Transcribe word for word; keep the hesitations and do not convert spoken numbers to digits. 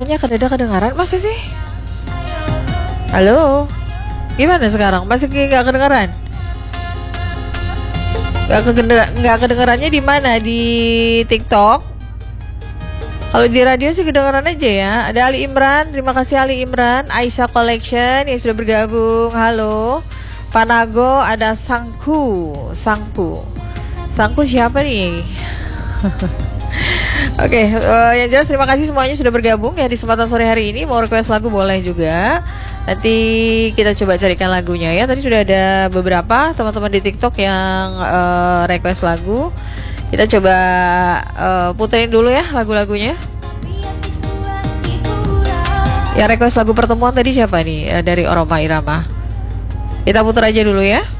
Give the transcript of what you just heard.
TikToknya kadang kedengaran, masa sih? Halo, gimana sekarang? Masih nggak kedengaran? Nggak kedengeran, nggak kedengarannya di mana? Di TikTok? Kalau di radio sih kedengaran aja ya. Ada Ali Imran, terima kasih Ali Imran. Aisyah Collection yang sudah bergabung. Halo. Panago, ada Sangku, Sangku, Sangku siapa nih? Oke, okay, uh, yang jelas terima kasih semuanya sudah bergabung ya di kesempatan sore hari ini. Mau request lagu boleh juga. Nanti kita coba carikan lagunya ya. Tadi sudah ada beberapa teman-teman di TikTok yang uh, request lagu. Kita coba uh, puterin dulu ya lagu-lagunya. Ya request lagu pertemuan tadi siapa nih? Uh, dari Oroma Irama. Kita putar aja dulu ya.